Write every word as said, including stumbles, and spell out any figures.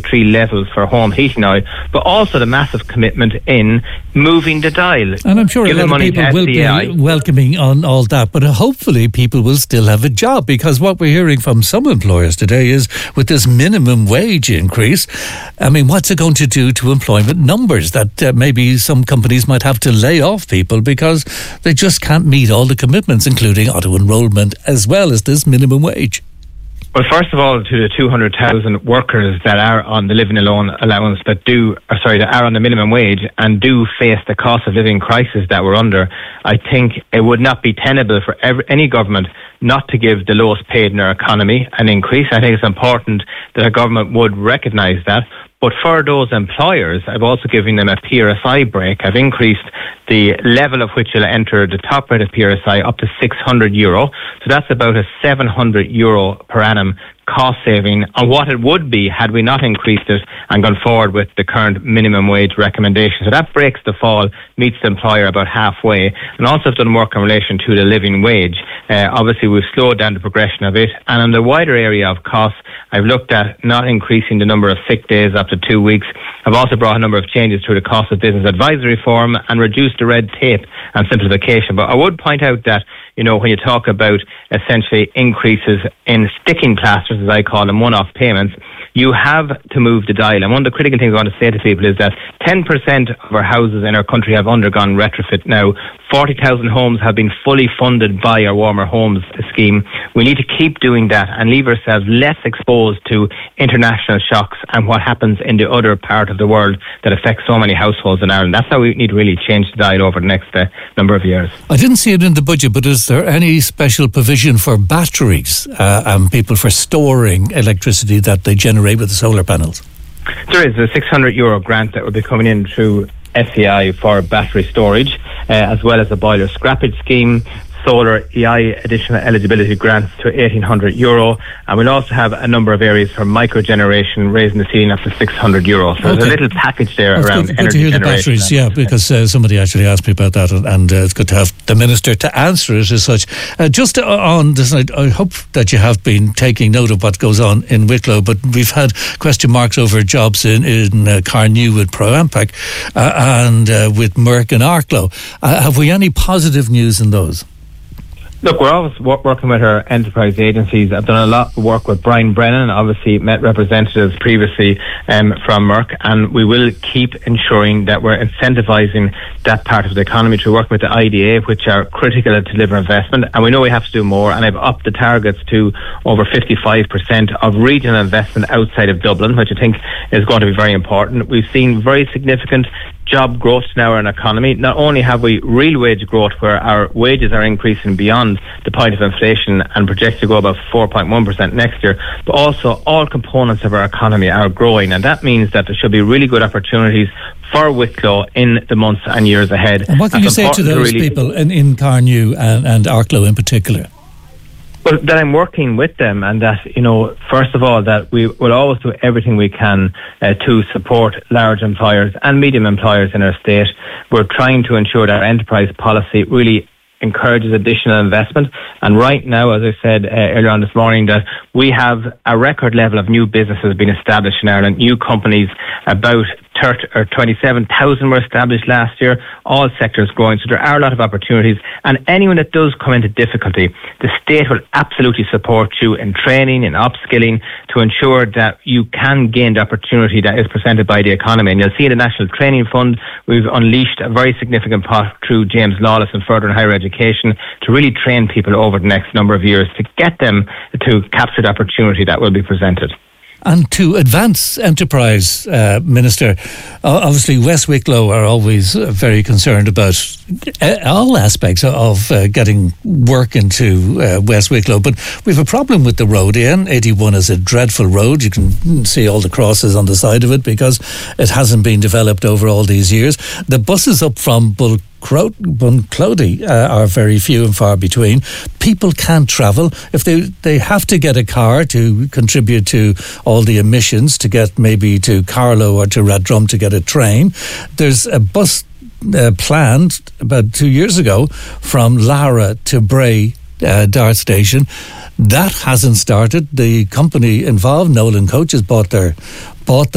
three levels for home heating oil, but also the massive commitment in moving the dial. And I'm sure a lot of people will be welcoming on all that, but hopefully people will still have a job, because what we're hearing from some employers today is with this minimum wage increase, I mean, what's it going to do to employment numbers? That uh, maybe some companies might have to lay off people because they just can't meet all the commitments, including auto enrolment as well as this minimum wage. Well, first of all, to the two hundred thousand workers that are on the living alone allowance that do, or sorry, that are on the minimum wage and do face the cost of living crisis that we're under, I think it would not be tenable for every, any government not to give the lowest paid in our economy an increase. I think it's important that a government would recognise that. But for those employers, I've also given them a P R S I break. I've increased the level of which you'll enter the top rate of P R S I up to six hundred euro. So that's about a seven hundred euro per annum cost saving on what it would be had we not increased it and gone forward with the current minimum wage recommendation. So that breaks the fall, meets the employer about halfway, and also have done work in relation to the living wage. Uh, obviously, we've slowed down the progression of it. And on the wider area of costs, I've looked at not increasing the number of sick days up to two weeks. I've also brought a number of changes through the cost of business advisory reform and reduced the red tape and simplification. But I would point out that, you know, when you talk about essentially increases in sticking plasters, as I call them, one-off payments, you have to move the dial. And one of the critical things I want to say to people is that ten percent of our houses in our country have undergone retrofit now. forty thousand homes have been fully funded by our Warmer Homes scheme. We need to keep doing that and leave ourselves less exposed to international shocks and what happens in the other part of the world that affects so many households in Ireland. That's how we need to really change the dial over the next uh, number of years. I didn't see it in the budget, but is there any special provision for batteries uh, and people for storing electricity that they generate with the solar panels? There is a six hundred euro grant that will be coming in through S E I for battery storage, uh, as well as a boiler scrappage scheme, solar E I additional eligibility grants to eighteen hundred euro, and we'll also have a number of areas for microgeneration, raising the ceiling up to six hundred euro. So okay. There's a little package there That's around good, energy good to hear generation. The batteries, yeah, because uh, somebody actually asked me about that, and, and uh, it's good to have the Minister to answer it as such. Uh, just on this, I, I hope that you have been taking note of what goes on in Wicklow, but we've had question marks over jobs in, in uh, Carnew with Pro-Ampac uh, and uh, with Merck and Arklow. Uh, have we any positive news in those? Look, we're always w- working with our enterprise agencies. I've done a lot of work with Brian Brennan, obviously met representatives previously um, from Merck, and we will keep ensuring that we're incentivising that part of the economy through working with the I D A, which are critical to deliver investment, and we know we have to do more, and I've upped the targets to over fifty-five percent of regional investment outside of Dublin, which I think is going to be very important. We've seen very significant job growth now in our economy. Not only have we real wage growth where our wages are increasing beyond the point of inflation and projected to go about four point one percent next year, but also all components of our economy are growing, and that means that there should be really good opportunities for Wicklow in the months and years ahead. And what can That's you say to those to really people in, in Carnew and, and Arklow in particular? Well, that I'm working with them, and that, you know, first of all, that we will always do everything we can uh, to support large employers and medium employers in our state. We're trying to ensure that our enterprise policy really encourages additional investment. And right now, as I said uh, earlier on this morning, that we have a record level of new businesses being established in Ireland, new companies, about thirty or twenty-seven thousand were established last year, all sectors growing. So there are a lot of opportunities, and anyone that does come into difficulty, the state will absolutely support you in training and upskilling to ensure that you can gain the opportunity that is presented by the economy. And you'll see in the National Training Fund, we've unleashed a very significant pot through James Lawless and Further and Higher Education to really train people over the next number of years to get them to capture the opportunity that will be presented. And to advance enterprise, uh, Minister, obviously West Wicklow are always uh, very concerned about uh, all aspects of uh, getting work into uh, West Wicklow, but we have a problem with the road. The N eighty-one is a dreadful road. You can see all the crosses on the side of it because it hasn't been developed over all these years. The buses up from Bull Bunclody uh, are very few and far between. People can't travel. If they they have to get a car to contribute to all the emissions, to get maybe to Carlow or to Raddrum to get a train, there's a bus uh, planned about two years ago from Lara to Bray uh, Dart Station. That hasn't started. The company involved, Nolan Coaches, bought their bought